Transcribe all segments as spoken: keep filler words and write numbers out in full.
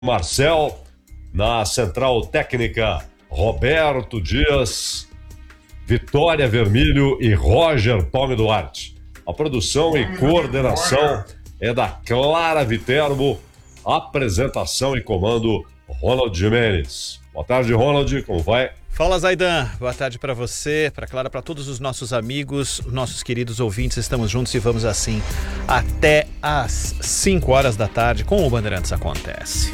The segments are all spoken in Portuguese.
Marcel, na central técnica, Roberto Dias, Vitória Vermílio e Roger Palme Duarte. A produção e coordenação é da Clara Viterbo, apresentação e comando Ronald Jimenez. Boa tarde, Ronald, como vai? Fala, Zaidan. Boa tarde para você, para Clara, para todos os nossos amigos, nossos queridos ouvintes. Estamos juntos e vamos assim até às cinco horas da tarde com o Bandeirantes Acontece.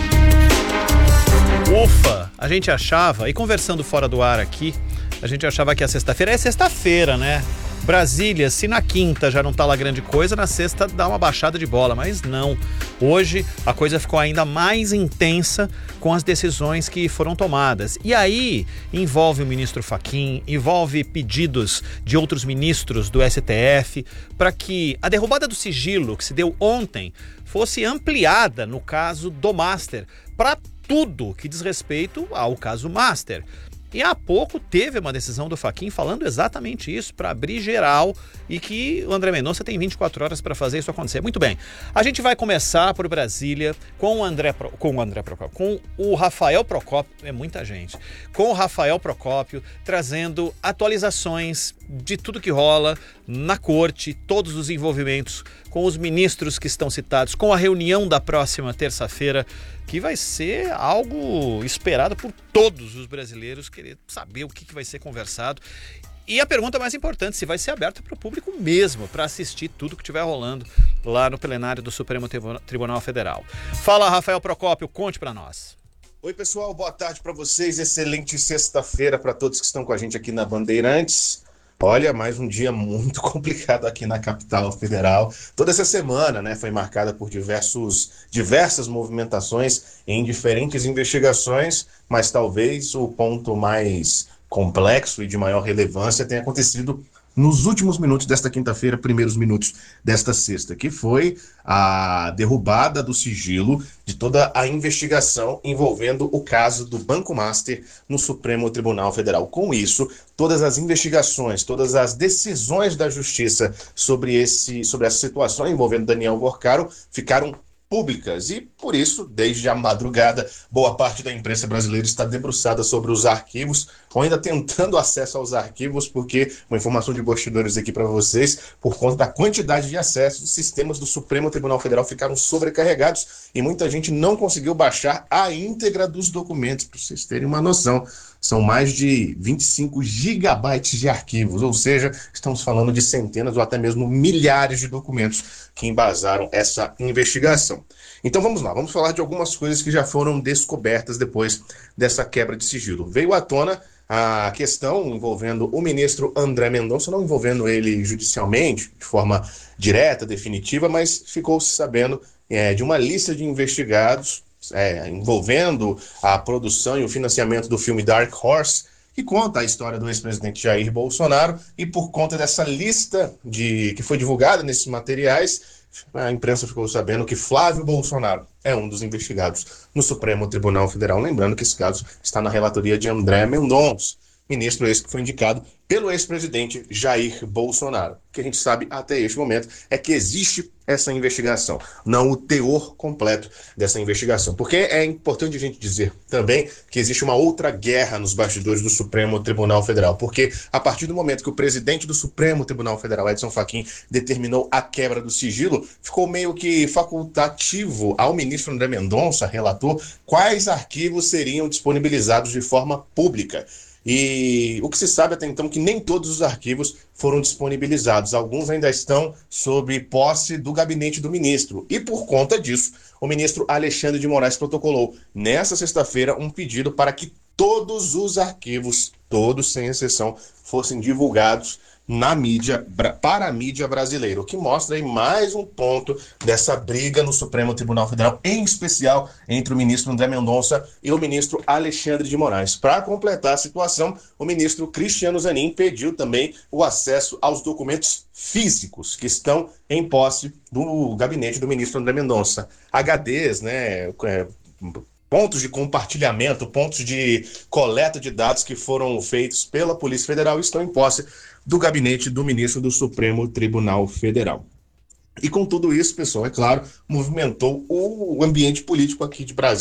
Ufa, a gente achava, e conversando fora do ar aqui, a gente achava que a sexta-feira é sexta-feira, né? Brasília, se na quinta já não tá lá grande coisa, na sexta dá uma baixada de bola, mas não. Hoje a coisa ficou ainda mais intensa com as decisões que foram tomadas. E aí envolve o ministro Fachin, envolve pedidos de outros ministros do S T F para que a derrubada do sigilo que se deu ontem fosse ampliada no caso do Master, para tudo que diz respeito ao caso Master. E há pouco teve uma decisão do Fachin falando exatamente isso, para abrir geral, e que o André Mendonça tem vinte e quatro horas para fazer isso acontecer. Muito bem, a gente vai começar por Brasília com o André, com o André Procópio, com o Rafael Procópio, é muita gente, com o Rafael Procópio, trazendo atualizações de tudo que rola na corte, todos os envolvimentos com os ministros que estão citados, com a reunião da próxima terça-feira, que vai ser algo esperado por todos os brasileiros, querer saber o que, que vai ser conversado. E a pergunta mais importante, se vai ser aberta para o público mesmo, para assistir tudo que estiver rolando lá no plenário do Supremo Tribunal Federal. Fala, Rafael Procópio, conte para nós. Oi, pessoal, boa tarde para vocês, excelente sexta-feira para todos que estão com a gente aqui na Bandeirantes. Olha, mais um dia muito complicado aqui na capital federal. Toda essa semana, né, foi marcada por diversos, diversas movimentações em diferentes investigações, mas talvez o ponto mais complexo e de maior relevância tenha acontecido nos últimos minutos desta quinta-feira, primeiros minutos desta sexta, que foi a derrubada do sigilo de toda a investigação envolvendo o caso do Banco Master no Supremo Tribunal Federal. Com isso, todas as investigações, todas as decisões da Justiça sobre, esse, sobre essa situação envolvendo Daniel Worcaro ficaram públicas e, por isso, desde a madrugada, boa parte da imprensa brasileira está debruçada sobre os arquivos, ou ainda tentando acesso aos arquivos, porque, uma informação de bastidores aqui para vocês, por conta da quantidade de acessos, os sistemas do Supremo Tribunal Federal ficaram sobrecarregados e muita gente não conseguiu baixar a íntegra dos documentos, para vocês terem uma noção. São mais de vinte e cinco gigabytes de arquivos, ou seja, estamos falando de centenas ou até mesmo milhares de documentos que embasaram essa investigação. Então vamos lá, vamos falar de algumas coisas que já foram descobertas depois dessa quebra de sigilo. Veio à tona a questão envolvendo o ministro André Mendonça, não envolvendo ele judicialmente, de forma direta, definitiva, mas ficou-se sabendo é, de uma lista de investigados É, envolvendo a produção e o financiamento do filme Dark Horse, que conta a história do ex-presidente Jair Bolsonaro, e por conta dessa lista de, que foi divulgada nesses materiais, a imprensa ficou sabendo que Flávio Bolsonaro é um dos investigados no Supremo Tribunal Federal. Lembrando que esse caso está na relatoria de André Mendonça, ministro esse que foi indicado pelo ex-presidente Jair Bolsonaro. O que a gente sabe até este momento é que existe essa investigação, não o teor completo dessa investigação. Porque é importante a gente dizer também que existe uma outra guerra nos bastidores do Supremo Tribunal Federal, porque a partir do momento que o presidente do Supremo Tribunal Federal, Edson Fachin, determinou a quebra do sigilo, ficou meio que facultativo ao ministro André Mendonça, relator, quais arquivos seriam disponibilizados de forma pública. E o que se sabe até então é que nem todos os arquivos foram disponibilizados. Alguns ainda estão sob posse do gabinete do ministro. E por conta disso, o ministro Alexandre de Moraes protocolou nesta sexta-feira um pedido para que todos os arquivos, todos sem exceção, fossem divulgados na mídia, para a mídia brasileira, o que mostra aí mais um ponto dessa briga no Supremo Tribunal Federal, em especial entre o ministro André Mendonça e o ministro Alexandre de Moraes. Para completar a situação, o ministro Cristiano Zanin pediu também o acesso aos documentos físicos que estão em posse do gabinete do ministro André Mendonça. H Ds, né, é, pontos de compartilhamento, pontos de coleta de dados que foram feitos pela Polícia Federal estão em posse do gabinete do ministro do Supremo Tribunal Federal. E com tudo isso, pessoal, é claro, movimentou o ambiente político aqui de Brasília.